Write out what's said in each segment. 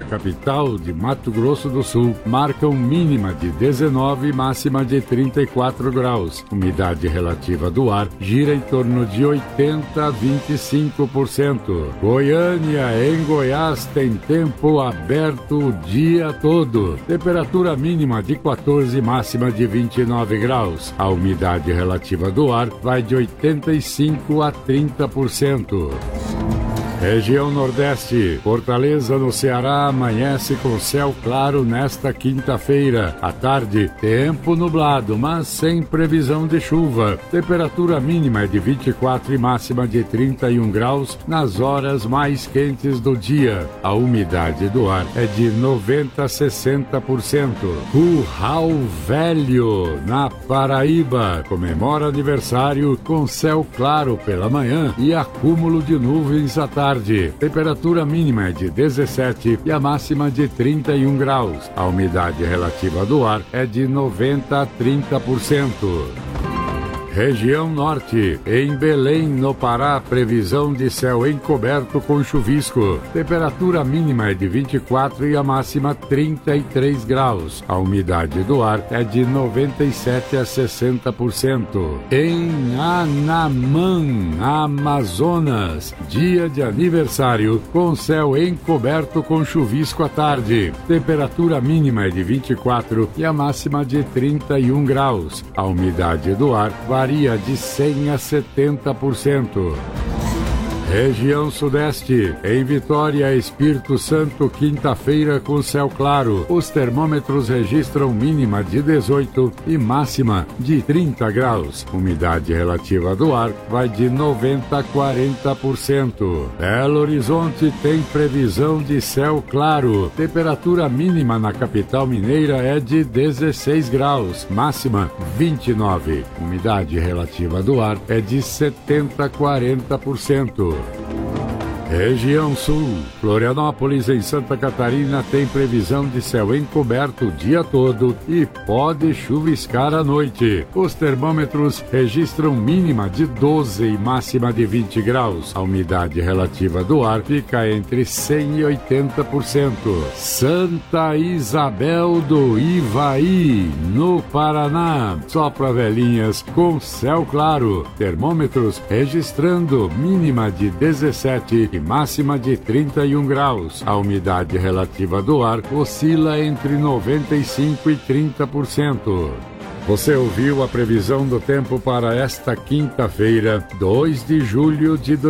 capital de Mato Grosso do Sul marcam mínima de 19 e máxima de 34 graus. Umidade relativa do ar gira em torno de 80 a 25%. Goiânia, em Goiás, tem tempo aberto o dia todo. Temperatura mínima de 14 e máxima de 29 graus. A umidade relativa do ar vai de 85 a 30%. Região Nordeste, Fortaleza, no Ceará, amanhece com céu claro nesta quinta-feira. À tarde, tempo nublado, mas sem previsão de chuva. Temperatura mínima é de 24 e máxima de 31 graus nas horas mais quentes do dia. A umidade do ar é de 90 a 60%. Curral Velho, na Paraíba, comemora aniversário com céu claro pela manhã e acúmulo de nuvens à tarde. Temperatura mínima é de 17 e a máxima de 31 graus. A umidade relativa do ar é de 90 a 30%. Região Norte, em Belém, no Pará, previsão de céu encoberto com chuvisco. Temperatura mínima é de 24 e a máxima 33 graus. A umidade do ar é de 97 a 60%. Em Anamã, Amazonas, dia de aniversário com céu encoberto com chuvisco à tarde. Temperatura mínima é de 24 e a máxima de 31 graus. A umidade do ar varia de 100 a 70%. Região Sudeste, em Vitória, Espírito Santo, quinta-feira com céu claro. Os termômetros registram mínima de 18 e máxima de 30 graus. Umidade relativa do ar vai de 90 a 40%. Belo Horizonte tem previsão de céu claro. Temperatura mínima na capital mineira é de 16 graus, máxima 29. Umidade relativa do ar é de 70 a 40%. Região Sul, Florianópolis, em Santa Catarina, tem previsão de céu encoberto o dia todo e pode chuviscar à noite. Os termômetros registram mínima de 12 e máxima de 20 graus. A umidade relativa do ar fica entre 100 e 80%. Santa Isabel do Ivaí, no Paraná, sopra velhinhas com céu claro. Termômetros registrando mínima de 17 e máxima de 31 graus. A umidade relativa do ar oscila entre 95% e 30%. Você ouviu a previsão do tempo para esta quinta-feira, 2 de julho de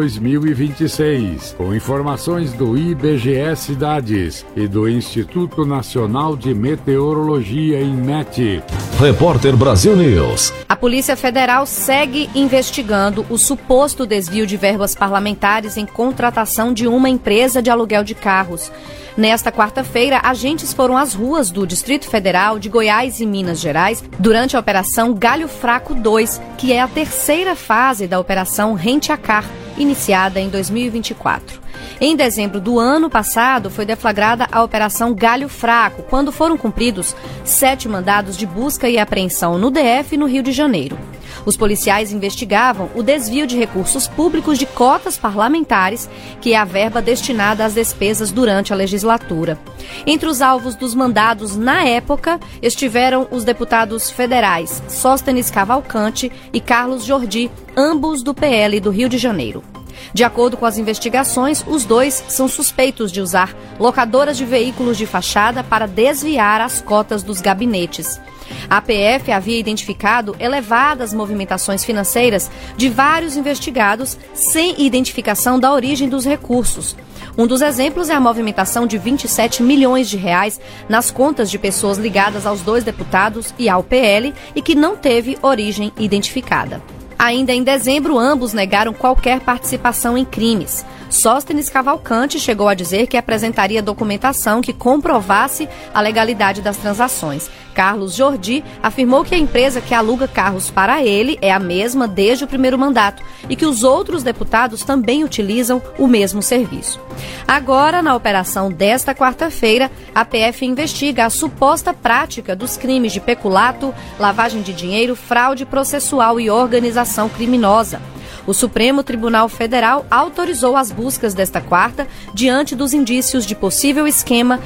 2026, com informações do IBGE Cidades e do Instituto Nacional de Meteorologia, INMET. Repórter Brasil News. A Polícia Federal segue investigando o suposto desvio de verbas parlamentares em contratação de uma empresa de aluguel de carros. Nesta quarta-feira, agentes foram às ruas do Distrito Federal, de Goiás e Minas Gerais durante a Operação Galho Fraco 2, que é a terceira fase da Operação Rente a Car, iniciada em 2024. Em dezembro do ano passado, foi deflagrada a Operação Galho Fraco, quando foram cumpridos 7 mandados de busca e apreensão no DF e no Rio de Janeiro. Os policiais investigavam o desvio de recursos públicos de cotas parlamentares, que é a verba destinada às despesas durante a legislatura. Entre os alvos dos mandados na época estiveram os deputados federais Sóstenes Cavalcante e Carlos Jordi, ambos do PL do Rio de Janeiro. De acordo com as investigações, os dois são suspeitos de usar locadoras de veículos de fachada para desviar as cotas dos gabinetes. A PF havia identificado elevadas movimentações financeiras de vários investigados sem identificação da origem dos recursos. Um dos exemplos é a movimentação de 27 milhões de reais nas contas de pessoas ligadas aos 2 deputados e ao PL e que não teve origem identificada. Ainda em dezembro, ambos negaram qualquer participação em crimes. Sóstenes Cavalcante chegou a dizer que apresentaria documentação que comprovasse a legalidade das transações. Carlos Jordi afirmou que a empresa que aluga carros para ele é a mesma desde o primeiro mandato e que os outros deputados também utilizam o mesmo serviço. Agora, na operação desta quarta-feira, a PF investiga a suposta prática dos crimes de peculato, lavagem de dinheiro, fraude processual e organização criminosa. O Supremo Tribunal Federal autorizou as buscas desta quarta diante dos indícios de possível esquema